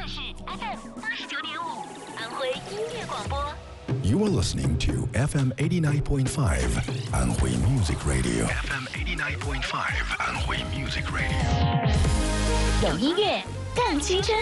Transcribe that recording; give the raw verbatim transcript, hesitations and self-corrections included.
是 F M 八十九点五，安徽音乐广播。 You are listening to F M eighty-nine point five 安徽 Music Radio. F M eighty-nine point five 安徽 Music Radio. 有音乐，更青春。